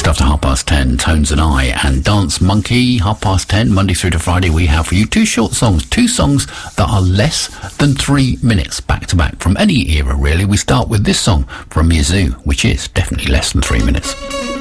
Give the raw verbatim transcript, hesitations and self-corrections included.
Just after half past ten, Tones and I and Dance Monkey. Half past ten, Monday through to Friday, we have for you two short songs, two songs that are less than three minutes back to back from any era really. We start with this song from Yazoo, which is definitely less than three minutes.